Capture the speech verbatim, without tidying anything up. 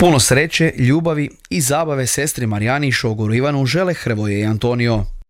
Puno sreće, ljubavi i zabave sestri Marijani i šogoru Ivanu žele Hrvoje i Antonio.